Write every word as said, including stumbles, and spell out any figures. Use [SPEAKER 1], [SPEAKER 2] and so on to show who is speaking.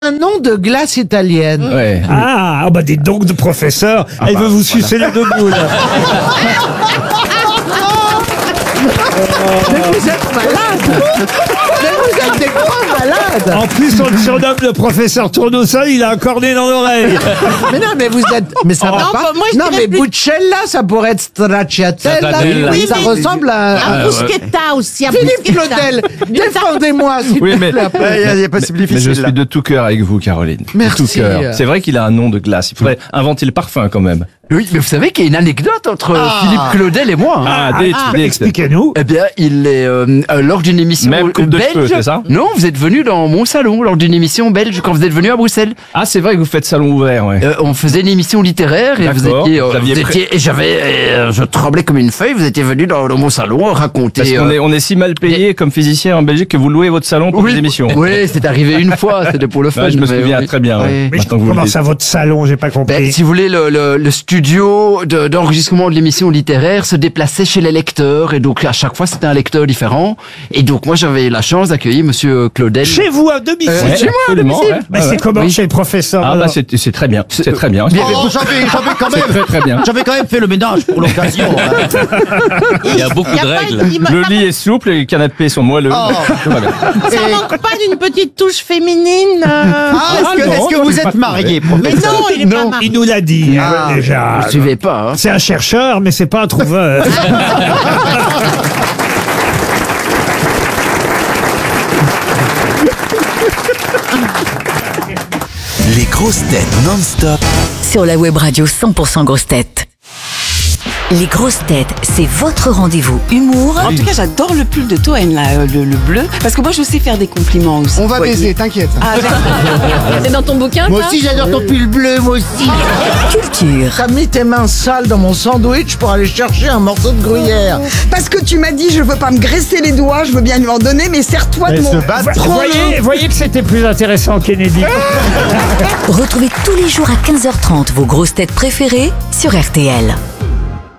[SPEAKER 1] un nom de glace italienne.
[SPEAKER 2] Ouais.
[SPEAKER 3] Ah, oh bah dites donc de professeur,
[SPEAKER 2] Ah
[SPEAKER 3] elle
[SPEAKER 2] bah,
[SPEAKER 3] veut vous
[SPEAKER 2] voilà.
[SPEAKER 3] sucer les deux boules.
[SPEAKER 1] Mais vous êtes malade. Mais vous êtes des grands malades.
[SPEAKER 3] En plus, on le surnomme le professeur Tournesol, il a un cornet dans l'oreille.
[SPEAKER 1] Mais non, mais vous êtes... Mais ça va
[SPEAKER 4] Non,
[SPEAKER 1] pas.
[SPEAKER 4] bah, moi, je
[SPEAKER 1] non,
[SPEAKER 4] dirais
[SPEAKER 1] mais
[SPEAKER 4] plus-
[SPEAKER 1] Buccella, ça pourrait être Stracciatella.
[SPEAKER 2] Stracciatella.
[SPEAKER 4] Oui,
[SPEAKER 1] ça
[SPEAKER 4] mais-
[SPEAKER 1] ressemble à...
[SPEAKER 4] Un
[SPEAKER 1] à-
[SPEAKER 4] bruschetta aussi. Un
[SPEAKER 1] Philippe
[SPEAKER 4] bruschetta.
[SPEAKER 1] Claudel, défendez-moi, s'il
[SPEAKER 2] Oui,
[SPEAKER 1] vous
[SPEAKER 2] mais-
[SPEAKER 1] plaît.
[SPEAKER 2] mais-
[SPEAKER 5] Il n'y a, pas si
[SPEAKER 2] Mais je
[SPEAKER 5] difficile. là.
[SPEAKER 2] suis de tout cœur avec vous, Caroline.
[SPEAKER 1] Merci.
[SPEAKER 2] De tout cœur. C'est vrai qu'il a un nom de glace. Il faudrait inventer le parfum quand même.
[SPEAKER 5] Oui, mais vous savez qu'il y a une anecdote entre Philippe Claudel et moi. hein.
[SPEAKER 2] Ah, dites, dites.
[SPEAKER 3] Expliquez-nous.
[SPEAKER 5] Eh bien, il est euh, euh, lors d'une émission
[SPEAKER 2] Même coupe de
[SPEAKER 5] belge.
[SPEAKER 2] cheveux, c'est ça
[SPEAKER 5] Non, vous êtes venu dans mon salon lors d'une émission belge quand vous êtes venu à Bruxelles.
[SPEAKER 2] Ah, c'est vrai que vous faites salon ouvert, ouais.
[SPEAKER 5] Euh, on faisait une émission littéraire et vous
[SPEAKER 2] D'accord.
[SPEAKER 5] étiez, euh,
[SPEAKER 2] Vous aviez
[SPEAKER 5] vous
[SPEAKER 2] pré-
[SPEAKER 5] étiez- et j'avais, euh, je tremblais comme une feuille. Vous étiez venu dans, dans mon salon raconter.
[SPEAKER 2] Parce qu'on
[SPEAKER 5] euh,
[SPEAKER 2] est, on est si mal payé comme physicien en Belgique que vous louez votre salon pour
[SPEAKER 5] oui,
[SPEAKER 2] des émissions.
[SPEAKER 5] Oui, c'est arrivé une fois. C'était pour le fun.
[SPEAKER 2] Ouais, je me
[SPEAKER 5] mais
[SPEAKER 2] souviens
[SPEAKER 5] oui.
[SPEAKER 2] très bien. ouais.
[SPEAKER 5] Oui.
[SPEAKER 3] Mais
[SPEAKER 2] Maintenant que vous le
[SPEAKER 3] comment
[SPEAKER 2] dites.
[SPEAKER 3] ça, votre salon, j'ai pas compris.
[SPEAKER 5] Ben, si vous voulez, le, le, le studio de- d'enregistrement de l'émission littéraire se déplaçait chez les lecteurs et donc à chaque fois c'était un lecteur différent et donc moi j'avais la chance d'accueillir Monsieur Claudel.
[SPEAKER 3] Chez vous, à domicile.
[SPEAKER 5] Euh,
[SPEAKER 2] Ouais,
[SPEAKER 5] chez moi, à
[SPEAKER 2] absolument,
[SPEAKER 5] domicile.
[SPEAKER 2] ouais.
[SPEAKER 3] Bah,
[SPEAKER 2] Ouais,
[SPEAKER 3] c'est
[SPEAKER 2] ouais.
[SPEAKER 3] comment
[SPEAKER 5] Oui.
[SPEAKER 3] chez le professeur
[SPEAKER 2] Ah, bah,
[SPEAKER 3] alors
[SPEAKER 2] c'est c'est très bien. C'est très bien.
[SPEAKER 5] Bien,
[SPEAKER 6] Oh, j'avais, j'avais quand même,
[SPEAKER 2] Très, très bien.
[SPEAKER 6] j'avais quand même fait le ménage pour l'occasion. hein.
[SPEAKER 7] Il y a beaucoup
[SPEAKER 4] Il y a
[SPEAKER 7] de
[SPEAKER 4] pas-
[SPEAKER 7] règles.
[SPEAKER 4] il m'a-
[SPEAKER 2] Le
[SPEAKER 4] ça
[SPEAKER 2] lit est souple et les canapés sont moelleux.
[SPEAKER 6] Oh.
[SPEAKER 2] Tout va bien.
[SPEAKER 4] Ça manque pas d'une petite touche féminine. euh,
[SPEAKER 6] Ah, est-ce que,
[SPEAKER 2] non,
[SPEAKER 6] est-ce que
[SPEAKER 2] non,
[SPEAKER 6] vous
[SPEAKER 2] c'est
[SPEAKER 6] êtes
[SPEAKER 2] pas-
[SPEAKER 6] marié,
[SPEAKER 4] Mais
[SPEAKER 6] professeur?
[SPEAKER 4] non, il est pas marié.
[SPEAKER 3] Il nous l'a dit
[SPEAKER 6] Ah,
[SPEAKER 3] euh, déjà.
[SPEAKER 5] Vous suivez pas. Hein.
[SPEAKER 3] C'est un chercheur, mais c'est pas un trouveur.
[SPEAKER 8] Les grosses têtes non-stop.
[SPEAKER 9] Sur la web radio cent pour cent grosses têtes. Les grosses têtes, c'est votre rendez-vous humour
[SPEAKER 10] En tout cas, j'adore le pull de Toen, là, euh, le, le bleu. Parce que moi, je sais faire des compliments aussi.
[SPEAKER 6] On va
[SPEAKER 10] Voyez.
[SPEAKER 6] baiser, t'inquiète.
[SPEAKER 10] Ah, d'accord.
[SPEAKER 4] C'est dans ton bouquin,
[SPEAKER 6] Moi
[SPEAKER 4] ça
[SPEAKER 6] aussi, j'adore ton pull bleu, moi aussi.
[SPEAKER 9] culture.
[SPEAKER 1] T'as mis tes mains sales dans mon sandwich pour aller chercher un morceau de gruyère.
[SPEAKER 11] Parce que tu m'as dit, je veux pas me graisser les doigts, je veux bien lui en donner, mais serre-toi de
[SPEAKER 6] Elle
[SPEAKER 11] mon...
[SPEAKER 6] se bat
[SPEAKER 3] Vous
[SPEAKER 6] trop.
[SPEAKER 3] voyez, voyez que c'était plus intéressant, Kennedy.
[SPEAKER 9] Retrouvez tous les jours à quinze heures trente vos grosses têtes préférées sur R T L.